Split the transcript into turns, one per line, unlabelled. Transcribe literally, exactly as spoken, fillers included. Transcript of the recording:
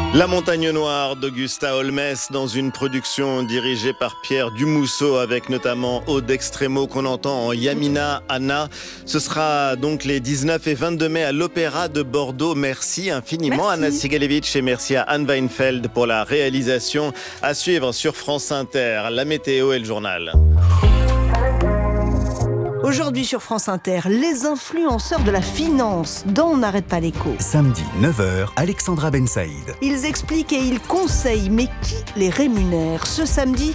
La Montagne Noire d'Augusta Holmes dans une production dirigée par Pierre Dumousseau avec notamment Aude Extremo qu'on entend en Yamina Anna. Ce sera donc les dix-neuf et vingt-deux mai à l'Opéra de Bordeaux. Merci infiniment
Merci.
Anna Sigalevitch et merci à Anne Weinfeld pour la réalisation. À suivre sur France Inter, la météo et le journal.
Aujourd'hui sur France Inter, les influenceurs de la finance dans On n'arrête pas l'écho.
Samedi neuf heures, Alexandra Ben Saïd.
Ils expliquent et ils conseillent, mais qui les rémunère? Ce samedi,